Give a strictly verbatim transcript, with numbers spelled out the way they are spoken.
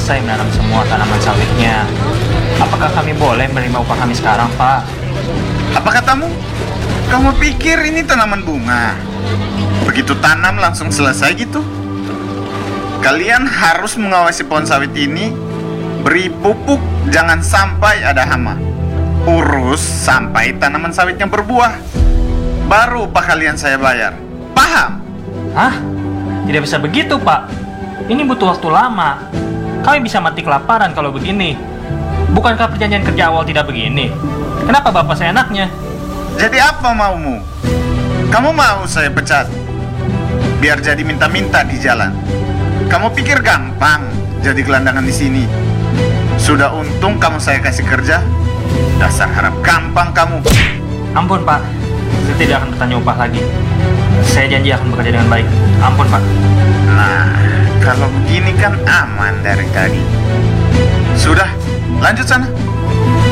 selesai menanam semua tanaman sawitnya. Apakah kami boleh menerima upah kami sekarang, Pak? Apa katamu? Kamu pikir ini tanaman bunga? Begitu tanam langsung selesai gitu? Kalian harus mengawasi pohon sawit ini, beri pupuk, jangan sampai ada hama. Urus sampai tanaman sawitnya berbuah. Baru upah kalian saya bayar. Paham? Hah? Tidak bisa begitu, Pak. Ini butuh waktu lama. Kami bisa mati kelaparan kalau begini. Bukankah perjanjian kerja awal tidak begini? Kenapa Bapak seenaknya? Jadi apa maumu? Kamu mau saya pecat? Biar jadi minta-minta di jalan. Kamu pikir gampang jadi gelandangan di sini? Sudah untung kamu saya kasih kerja. Dasar harap gampang kamu. Ampun, Pak. Saya tidak akan bertanya upah lagi. Saya janji akan bekerja dengan baik. Ampun, Pak. Nah, kalau begini kan aman dari tadi. Sudah, lanjut sana.